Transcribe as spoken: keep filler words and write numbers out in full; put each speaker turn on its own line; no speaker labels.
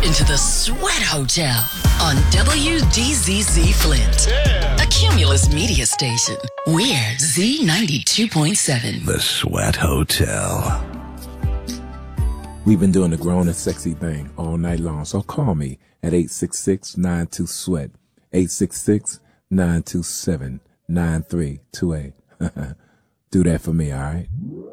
into the Sweat Hotel on W D Z Z Flint, yeah. A Cumulus media station. We're Z ninety-two point seven.
The Sweat Hotel.
We've been doing the grown and sexy thing all night long, so call me at eight six six, nine two, SWEAT, eight six six, nine two seven, nine three two eight. Do that for me, all right?